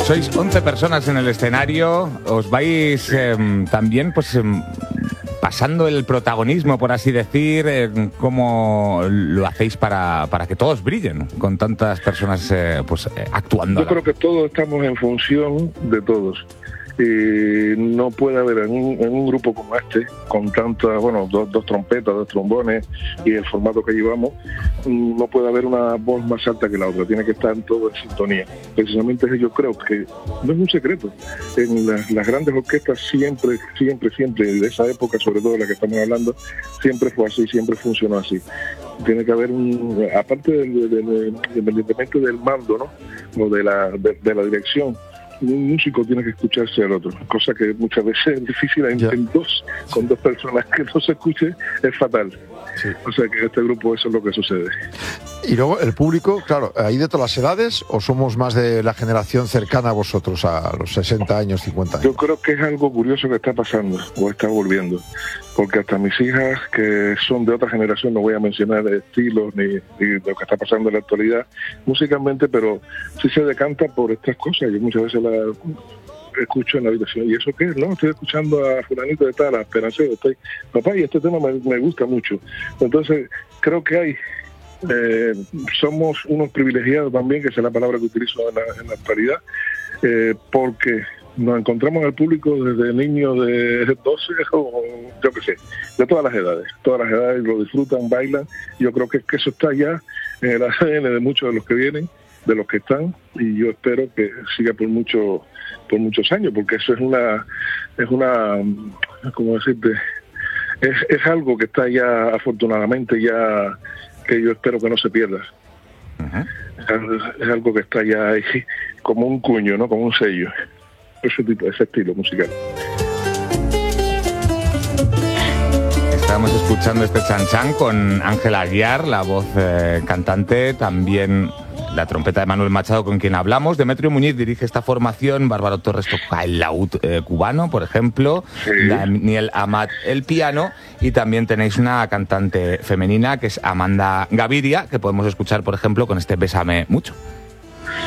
Sois 11 personas en el escenario, os vais también pues pasando el protagonismo, por así decir. ¿Cómo lo hacéis para que todos brillen con tantas personas actuando? Yo creo que todos estamos en función de todos. No puede haber en un grupo como este, con tantas, dos trompetas, dos trombones y el formato que llevamos, no puede haber una voz más alta que la otra, tiene que estar todo en sintonía. Precisamente yo creo que no es un secreto. En las grandes orquestas siempre, de esa época, sobre todo de la que estamos hablando, siempre fue así, siempre funcionó así. Tiene que haber aparte independientemente del mando, ¿no? O de la dirección, un músico tiene que escucharse al otro, cosa que muchas veces es difícil con dos personas que no se escuche, es fatal. Sí. O sea que en este grupo eso es lo que sucede. Y luego el público, claro, ¿hay de todas las edades o somos más de la generación cercana a vosotros, a los 60 años, 50 años? Yo creo que es algo curioso que está pasando o está volviendo, porque hasta mis hijas, que son de otra generación, no voy a mencionar estilos ni lo que está pasando en la actualidad musicalmente, pero sí se decanta por estas cosas. Yo muchas veces la escucho en la habitación, ¿y eso qué es? No, estoy escuchando a fulanito de tal, a Esperancero, papá, y este tema me gusta mucho. Entonces creo que hay somos unos privilegiados también, que esa es la palabra que utilizo en la actualidad, porque nos encontramos al público desde niños de 12 o yo qué sé, de todas las edades lo disfrutan, bailan. Yo creo que eso está ya en el ADN de muchos de los que vienen, de los que están, y yo espero que siga por muchos años, porque eso es una ¿cómo decirte? Es algo que está ya, afortunadamente, ya, que yo espero que no se pierda. Uh-huh. Es algo que está ya ahí como un cuño, ¿no? Como un sello. Ese estilo musical. Estamos escuchando este Chan Chan con Ángel Aguiar, la voz cantante, también la trompeta de Manuel Machado, con quien hablamos. Demetrio Muñiz dirige esta formación, Bárbaro Torres toca el laúd cubano, por ejemplo, sí. Daniel Amat el piano, y también tenéis una cantante femenina que es Amanda Gaviria, que podemos escuchar, por ejemplo, con este Bésame Mucho.